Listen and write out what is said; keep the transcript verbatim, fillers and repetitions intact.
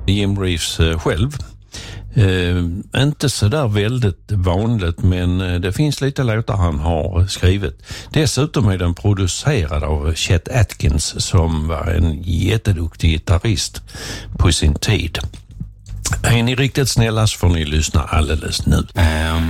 Jim Reeves själv. Eh, inte så där väldigt vanligt, men det finns lite låtar han har skrivit. Dessutom är den producerad av Chet Atkins som var en jätteduktig gitarrist på sin tid. Är ni riktigt snälla så får ni lyssna alldeles nu. Um.